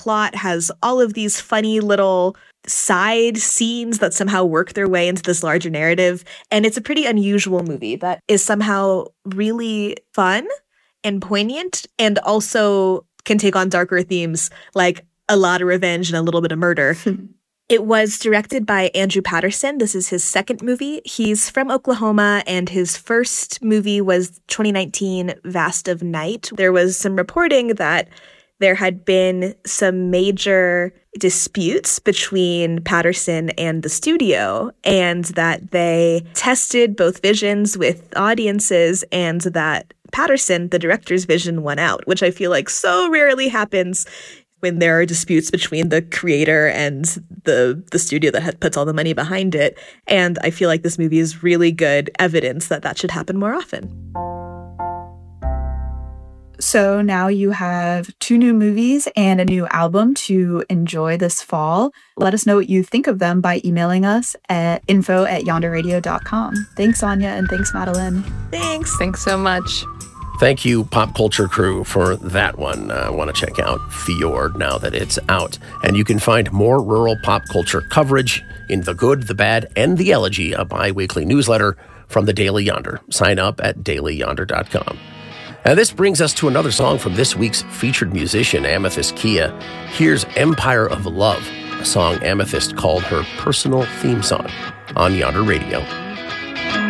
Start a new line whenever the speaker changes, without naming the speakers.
plot has all of these funny little side scenes that somehow work their way into this larger narrative. And it's a pretty unusual movie that is somehow really fun and poignant, and also can take on darker themes like a lot of revenge and a little bit of murder. It was directed by Andrew Patterson. This is his second movie. He's from Oklahoma, and his first movie was 2019 Vast of Night. There was some reporting that there had been some major disputes between Patterson and the studio, and that they tested both visions with audiences, and that Patterson, the director's vision, won out, which I feel like so rarely happens when there are disputes between the creator and the studio that puts all the money behind it. And I feel like this movie is really good evidence that that should happen more often.
So now you have 2 new movies and a new album to enjoy this fall. Let us know what you think of them by emailing us at info@yonderradio.com. Thanks, Anya, and thanks, Madeline.
Thanks.
Thanks so much.
Thank you, Pop Culture Crew, for that one. I want to check out Fjord now that it's out. And you can find more rural pop culture coverage in The Good, the Bad, and the Elegy, a bi-weekly newsletter from the Daily Yonder. Sign up at dailyyonder.com. And this brings us to another song from this week's featured musician, Amethyst Kia. Here's Empire of Love, a song Amethyst called her personal theme song on Yonder Radio.